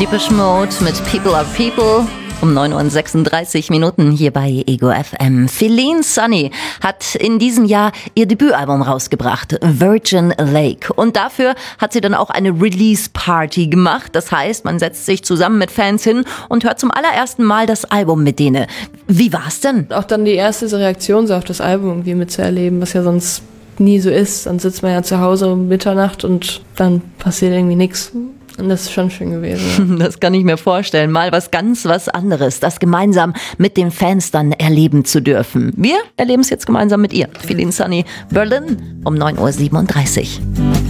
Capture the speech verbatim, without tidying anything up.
Depeche Mode mit People Are People. Um neun Uhr sechsunddreißig Minuten hier bei Ego F M. Feline Sunny hat in diesem Jahr ihr Debütalbum rausgebracht, Virgin Lake. Und dafür hat sie dann auch eine Release-Party gemacht. Das heißt, man setzt sich zusammen mit Fans hin und hört zum allerersten Mal das Album mit denen. Wie war's denn? Auch dann die erste Reaktion so auf das Album irgendwie mitzuerleben, was ja sonst nie so ist. Dann sitzt man ja zu Hause um Mitternacht und dann passiert irgendwie nichts. Und das ist schon schön gewesen. Ja. Das kann ich mir vorstellen. Mal was ganz was anderes, das gemeinsam mit den Fans dann erleben zu dürfen. Wir erleben es jetzt gemeinsam mit ihr. Feline Sunny, Berlin um neun Uhr siebenunddreißig.